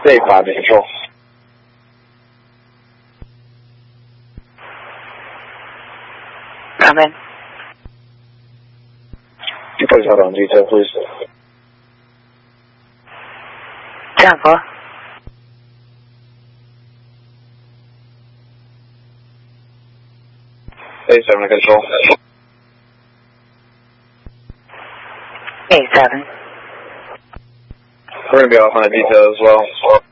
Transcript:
Dave 5 to control. Come in. You please hold on detail, please. 10-4. Dave 7 to control. 8-7. We're going to be off on a detail as well.